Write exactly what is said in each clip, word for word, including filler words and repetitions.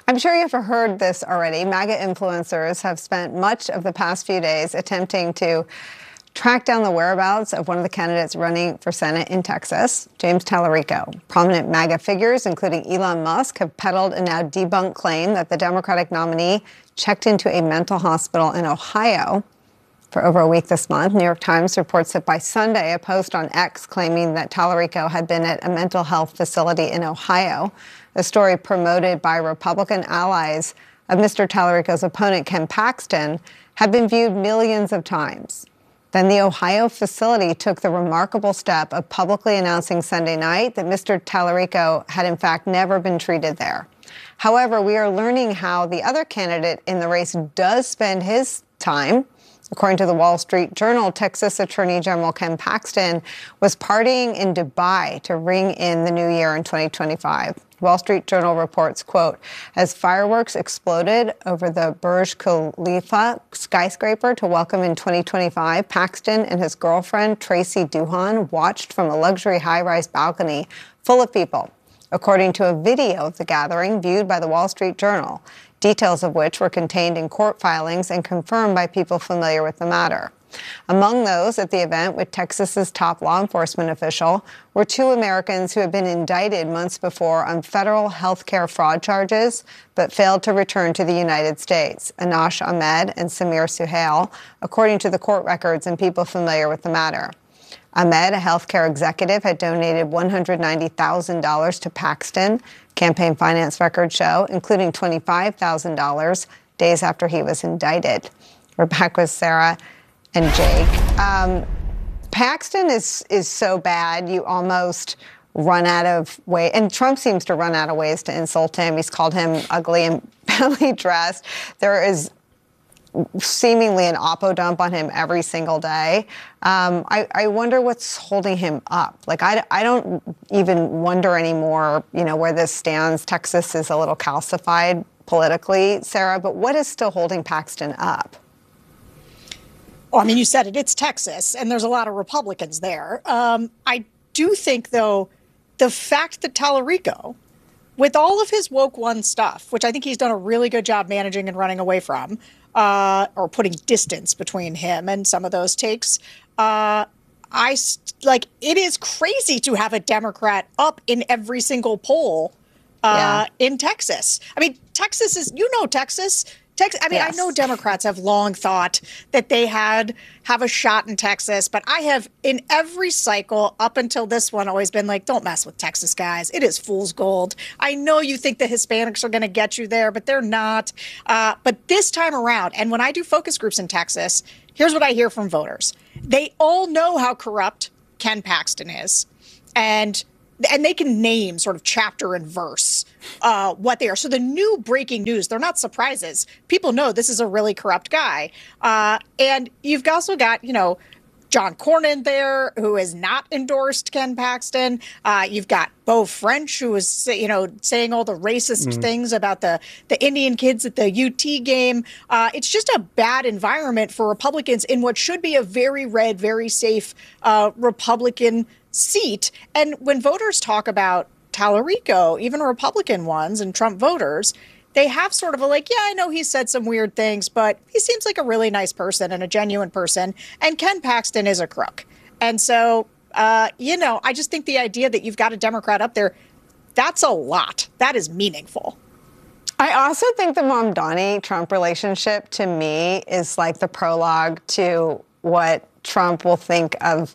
I'm sure you've heard this already. MAGA influencers have spent much of the past few days attempting to track down the whereabouts of one of the candidates running for Senate in Texas, James Tallarico. Prominent MAGA figures, including Elon Musk, have peddled a now debunked claim that the Democratic nominee checked into a mental hospital in Ohio for over a week this month. New York Times reports that by Sunday, a post on X claiming that Tallarico had been at a mental health facility in Ohio, a story promoted by Republican allies of Mister Tallarico's opponent, Ken Paxton, had been viewed millions of times. Then the Ohio facility took the remarkable step of publicly announcing Sunday night that Mister Tallarico had in fact never been treated there. However, we are learning how the other candidate in the race does spend his time. According to the Wall Street Journal, Texas Attorney General Ken Paxton was partying in Dubai to ring in the new year in twenty twenty-five. Wall Street Journal reports, quote, as fireworks exploded over the Burj Khalifa skyscraper to welcome in twenty twenty-five, Paxton and his girlfriend, Tracy Duhan, watched from a luxury high-rise balcony full of people, according to a video of the gathering viewed by the Wall Street Journal, details of which were contained in court filings and confirmed by people familiar with the matter. Among those at the event with Texas's top law enforcement official were two Americans who had been indicted months before on federal health care fraud charges, but failed to return to the United States, Anash Ahmed and Samir Suhail, according to the court records and people familiar with the matter. Ahmed, a healthcare executive, had donated one hundred ninety thousand dollars to Paxton, campaign finance records show, including twenty-five thousand dollars days after he was indicted. We're back with Sarah and Jake. Um, Paxton is is so bad, you almost run out of way. And Trump seems to run out of ways to insult him. He's called him ugly and badly dressed. There is seemingly an oppo dump on him every single day. Um, I, I wonder what's holding him up. Like, I, I don't even wonder anymore, you know, where this stands. Texas is a little calcified politically, Sarah, but what is still holding Paxton up? Well, I mean, you said it, it's Texas, and there's a lot of Republicans there. Um, I do think, though, the fact that Tallarico, with all of his woke one stuff, which I think he's done a really good job managing and running away from, uh, or putting distance between him and some of those takes, uh, I like it is crazy to have a Democrat up in every single poll uh, yeah. in Texas. I mean, Texas is, you know, Texas. Texas, I mean, yes. I know Democrats have long thought that they had have a shot in Texas, but I have in every cycle up until this one always been like, don't mess with Texas, guys. It is fool's gold. I know you think the Hispanics are going to get you there, but they're not. Uh, but this time around, and when I do focus groups in Texas, here's what I hear from voters. They all know how corrupt Ken Paxton is. And And they can name sort of chapter and verse uh, what they are. So the new breaking news, they're not surprises. People know this is a really corrupt guy. Uh, and you've also got, you know, John Cornyn there, who has not endorsed Ken Paxton. Uh, you've got Beau French, who is, you know, saying all the racist mm. things about the, the Indian kids at the U T game. Uh, it's just a bad environment for Republicans in what should be a very red, very safe uh, Republican seat. And when voters talk about Tallarico, even Republican ones and Trump voters, they have sort of a like, yeah, I know he said some weird things, but he seems like a really nice person and a genuine person. And Ken Paxton is a crook. And so, uh, you know, I just think the idea that you've got a Democrat up there, that's a lot. That is meaningful. I also think the Mamdani-Trump relationship, to me, is like the prologue to what Trump will think of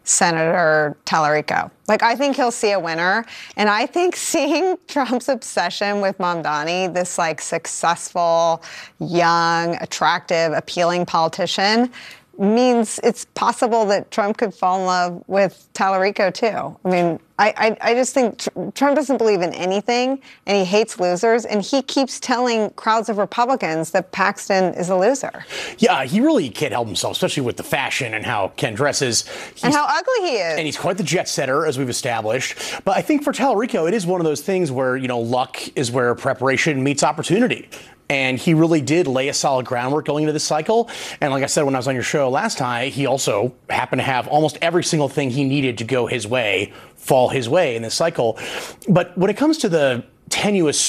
Senator Tallarico. Like, I think he'll see a winner. And I think seeing Trump's obsession with Mamdani, this like successful, young, attractive, appealing politician, means it's possible that Trump could fall in love with Tallarico too. I mean, I, I, I just think tr- Trump doesn't believe in anything, and he hates losers, and he keeps telling crowds of Republicans that Paxton is a loser. Yeah, he really can't help himself, especially with the fashion and how Ken dresses. He's, and how ugly he is. And he's quite the jet setter, as we've established. But I think for Tallarico, it is one of those things where, you know, luck is where preparation meets opportunity. And he really did lay a solid groundwork going into this cycle. And like I said when I was on your show last time, he also happened to have almost every single thing he needed to go his way, fall his way in this cycle. But when it comes to the tenuous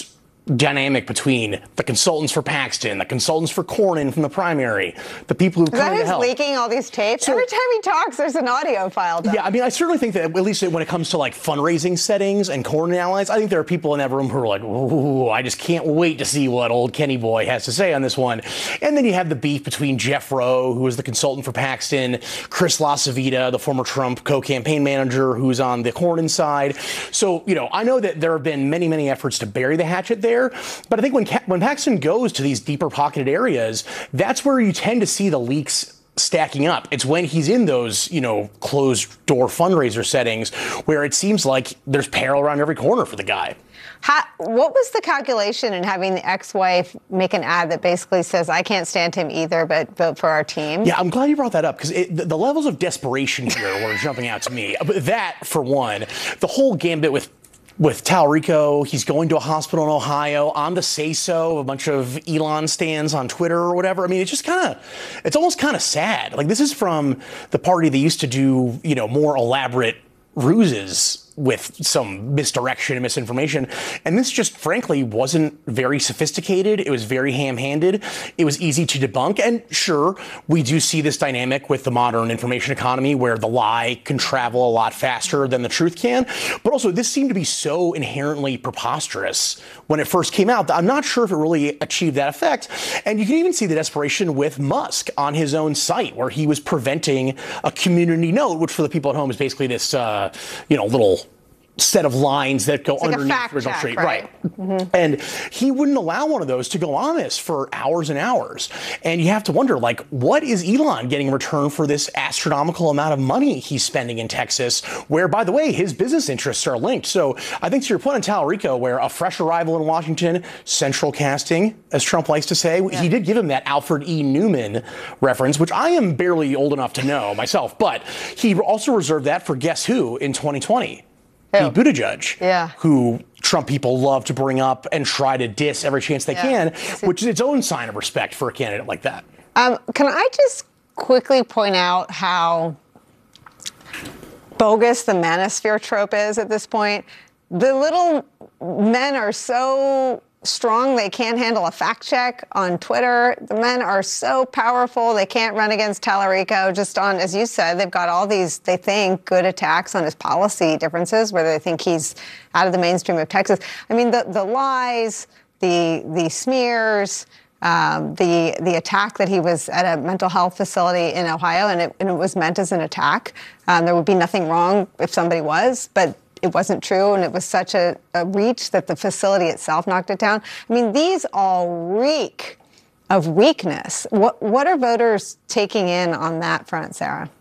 dynamic between the consultants for Paxton, the consultants for Cornyn from the primary, the people who've Is come that in to who's help. leaking all these tapes? So- Every time he talks, there's an audio file done. Yeah, I mean, I certainly think that at least when it comes to like fundraising settings and Cornyn allies, I think there are people in that room who are like, ooh, I just can't wait to see what old Kenny Boy has to say on this one. And then you have the beef between Jeff Rowe, who was the consultant for Paxton, Chris LaCivita, the former Trump co-campaign manager, who's on the Cornyn side. So, you know, I know that there have been many, many efforts to bury the hatchet there, but I think when when Paxton goes to these deeper pocketed areas, that's where you tend to see the leaks stacking up. It's when he's in those, you know, closed door fundraiser settings where it seems like there's peril around every corner for the guy. How, what was the calculation in having the ex-wife make an ad that basically says, I can't stand him either, but vote for our team? Yeah, I'm glad you brought that up because the, the levels of desperation here were jumping out to me. That, for one, the whole gambit with With Tallarico, he's going to a hospital in Ohio, on the say-so, a bunch of Elon stands on Twitter or whatever. I mean, it's just kind of, it's almost kind of sad. Like, this is from the party that used to do, you know, more elaborate ruses with some misdirection and misinformation. And this just frankly wasn't very sophisticated. It was very ham-handed. It was easy to debunk. And sure, we do see this dynamic with the modern information economy where the lie can travel a lot faster than the truth can. But also, this seemed to be so inherently preposterous when it first came out that I'm not sure if it really achieved that effect. And you can even see the desperation with Musk on his own site where he was preventing a community note, which for the people at home is basically this, uh, you know, little set of lines that go It's like a underneath fact the original check, street. right? Right. Mm-hmm. And he wouldn't allow one of those to go on this for hours and hours. And you have to wonder, like, what is Elon getting in return for this astronomical amount of money he's spending in Texas, where, by the way, his business interests are linked. So I think to your point on Tallarico, where a fresh arrival in Washington, central casting, as Trump likes to say, yeah. He did give him that Alfred E. Newman reference, which I am barely old enough to know myself. But he also reserved that for guess who in twenty twenty? Pete Buttigieg, yeah. who Trump people love to bring up and try to diss every chance they yeah. can, which is its own sign of respect for a candidate like that. Um, can I just quickly point out how bogus the manosphere trope is at this point? The little men are so strong they can't handle a fact check on Twitter. The men are so powerful they can't run against Tallarico just on, as you said, they've got all these, they think, good attacks on his policy differences where they think he's out of the mainstream of Texas. I mean, the, the lies, the the smears, um, the the attack that he was at a mental health facility in Ohio and it, and it was meant as an attack. Um, there would be nothing wrong if somebody was, but it wasn't true, and it was such a, a reach that the facility itself knocked it down. I mean, these all reek of weakness. What what are voters taking in on that front, Sarah?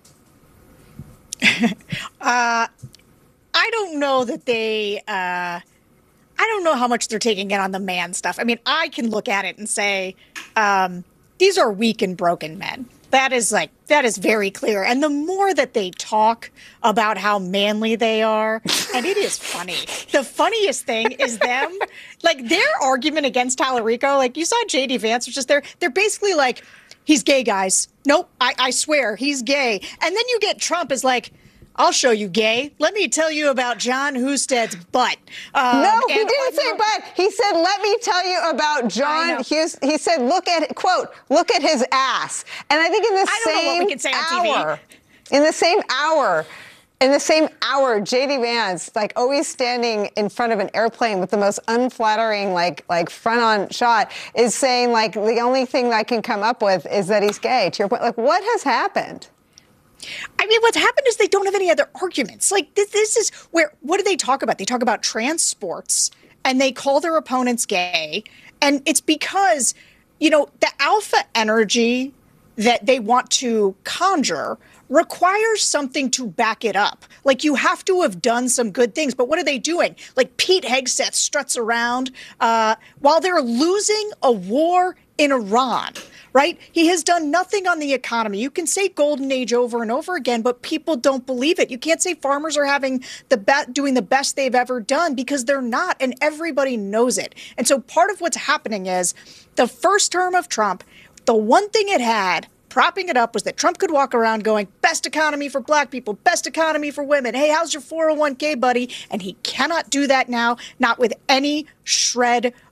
uh, I don't know that they. Uh, I don't know how much they're taking in on the man stuff. I mean, I can look at it and say um, these are weak and broken men. That is like, that is very clear. And the more that they talk about how manly they are, and it is funny. The funniest thing is them, like their argument against Tallarico, like you saw J D Vance, which is there, they're basically like, he's gay, guys. Nope, I, I swear, he's gay. And then you get Trump is like, I'll show you gay. Let me tell you about John Husted's butt. Um, no, he and, didn't say butt. He said, let me tell you about John Hughes. He said, look at, quote, look at his ass. And I think in the I don't same know what we can say on hour, T V. in the same hour, in the same hour, J D Vance, like always standing in front of an airplane with the most unflattering, like, like front-on shot, is saying, like, the only thing I can come up with is that he's gay. To your point, like, what has happened? I mean, what's happened is they don't have any other arguments. Like, this, this is where, what do they talk about? They talk about trans sports, and they call their opponents gay. And it's because, you know, the alpha energy that they want to conjure requires something to back it up. Like, you have to have done some good things. But what are they doing? Like, Pete Hegseth struts around uh, while they're losing a war in Iran. Right? He has done nothing on the economy. You can say golden age over and over again, but people don't believe it. You can't say farmers are having the be- doing the best they've ever done because they're not, and everybody knows it. And so part of what's happening is the first term of Trump, the one thing it had propping it up was that Trump could walk around going, best economy for black people, best economy for women. Hey, how's your four oh one k, buddy? And he cannot do that now, not with any shred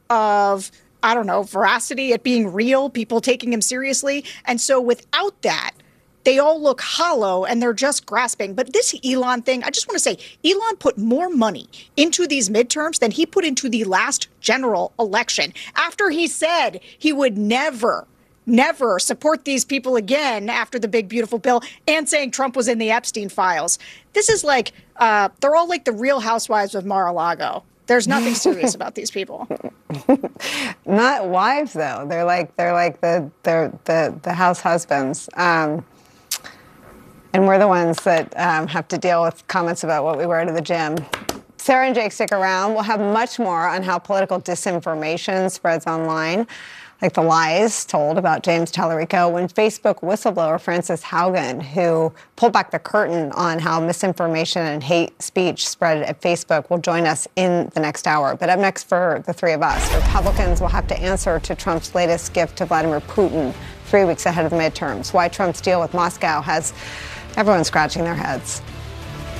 of, I don't know, veracity, it being real, people taking him seriously. And so without that, they all look hollow and they're just grasping. But this Elon thing, I just want to say, Elon put more money into these midterms than he put into the last general election. After he said he would never, never support these people again after the big, beautiful bill, and saying Trump was in the Epstein files. This is like, uh, they're all like the Real Housewives of Mar-a-Lago. There's nothing serious about these people. Not wives, though. They're like they're like the they're the the house husbands. Um, And we're the ones that um, have to deal with comments about what we wear to the gym. Sarah and Jake, stick around. We'll have much more on how political disinformation spreads online, like the lies told about James Tallarico, when Facebook whistleblower Frances Haugen, who pulled back the curtain on how misinformation and hate speech spread at Facebook, will join us in the next hour. But up next for the three of us, Republicans will have to answer to Trump's latest gift to Vladimir Putin three weeks ahead of the midterms. Why Trump's deal with Moscow has everyone scratching their heads.